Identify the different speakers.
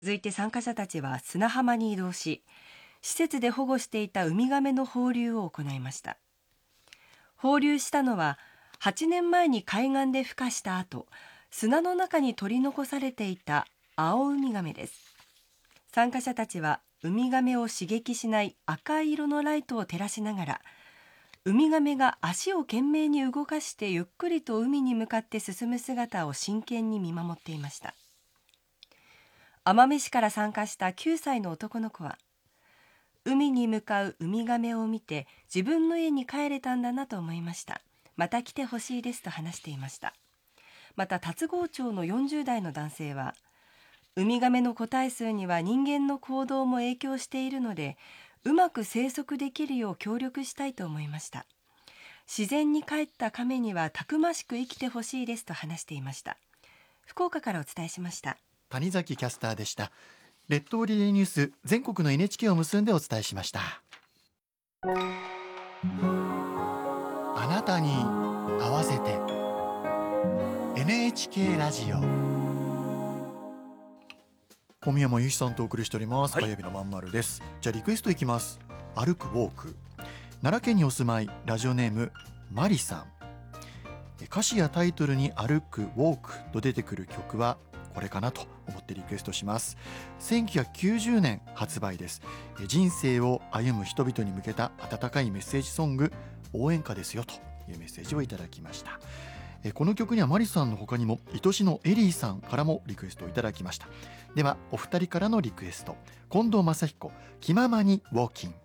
Speaker 1: 続いて参加者たちは砂浜に移動し、施設で保護していたウミガメの放流を行いました。放流したのは8年前に海岸で孵化した後、砂の中に取り残されていたアオウミガメです。参加者たちはウミガメを刺激しない赤い色のライトを照らしながら、ウミガメが足を懸命に動かしてゆっくりと海に向かって進む姿を真剣に見守っていました。奄美市から参加した9歳の男の子は、海に向かうウミガメを見て自分の家に帰れたんだなと思いました。また来てほしいですと話していました。また龍郷町の40代の男性は、ウミガメの個体数には人間の行動も影響しているので、うまく生息できるよう協力したいと思いました。自然に帰った亀にはたくましく生きてほしいですと話していました。福岡からお伝えしました。
Speaker 2: 谷崎キャスターでした。列島リレーニュース、全国の NHK を結んでお伝えしました。あなたに合わせて NHK ラジオ、小宮山由紀さんとお送りしております。火曜日のまんまるです。じゃあリクエストいきます。歩くウォーク。奈良県にお住まい、ラジオネームマリさん。歌詞やタイトルに歩くウォークと出てくる曲はこれかなと思ってリクエストします。1990年発売です。人生を歩む人々に向けた温かいメッセージソング、応援歌ですよというメッセージをいただきました。この曲にはマリさんの他にも愛しのエリーさんからもリクエストをいただきました。ではお二人からのリクエスト、近藤正彦、気ままにウォーキン。